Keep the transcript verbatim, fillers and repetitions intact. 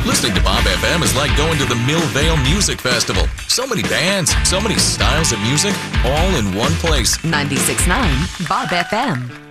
Listening to Bob F M is like going to the Millvale Music Festival. So many bands, so many styles of music, all in one place. ninety-six point nine Bob F M.